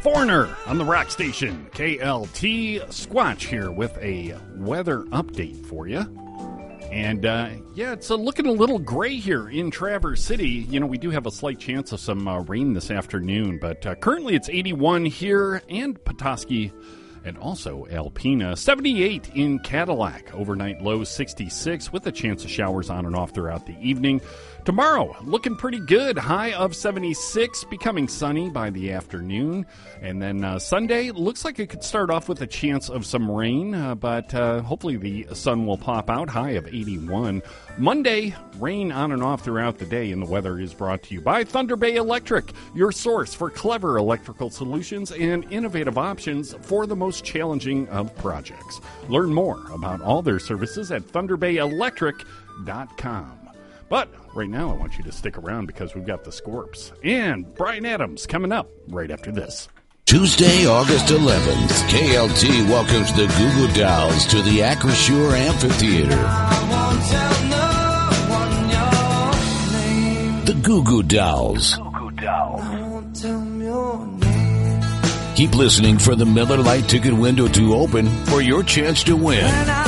Foreigner on the rock station, KLT. Squatch here with a weather update for you. And, it's looking a little gray here in Traverse City. You know, we do have a slight chance of some rain this afternoon, but currently it's 81 here and Petoskey and also Alpena. 78 in Cadillac. Overnight low 66 with a chance of showers on and off throughout the evening. Tomorrow, looking pretty good. High of 76, becoming sunny by the afternoon. And then Sunday, looks like it could start off with a chance of some rain, but hopefully the sun will pop out. High of 81. Monday, rain on and off throughout the day, and the weather is brought to you by Thunder Bay Electric, your source for clever electrical solutions and innovative options for the most challenging of projects. Learn more about all their services at thunderbayelectric.com. But right now, I want you to stick around because we've got the Scorps and Bryan Adams coming up right after this. Tuesday, August 11th, KLT welcomes the Goo Goo Dolls to the Acrisure Amphitheater. The Goo Goo Dolls. Keep listening for the Miller Lite ticket window to open for your chance to win.